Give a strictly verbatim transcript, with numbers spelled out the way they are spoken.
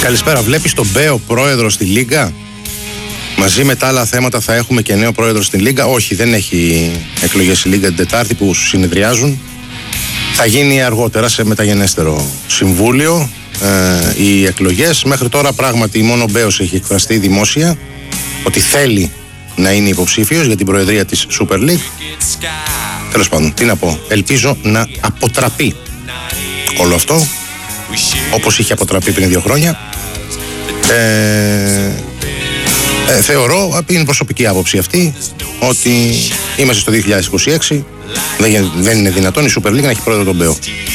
Καλησπέρα. Βλέπεις τον Μπέο πρόεδρο στη Λίγκα? Μαζί με τα άλλα θέματα θα έχουμε και νέο πρόεδρο στην Λίγκα? Όχι, δεν έχει εκλογές η Λίγκα την Τετάρτη που συνεδριάζουν. Θα γίνει αργότερα σε μεταγενέστερο συμβούλιο ε, οι εκλογές. Μέχρι τώρα πράγματι μόνο ο Μπέος έχει εκφραστεί δημόσια ότι θέλει να είναι υποψήφιος για την προεδρία της Super League. Τέλος πάντων, τι να πω, ελπίζω να αποτραπεί όλο αυτό όπως είχε αποτραπεί πριν δύο χρόνια. ε, ε, Θεωρώ, από την προσωπική άποψη αυτή, ότι είμαστε στο δύο χιλιάδες είκοσι έξι, δεν, δεν είναι δυνατόν η Super League να έχει πρόεδρο τον Μπέο.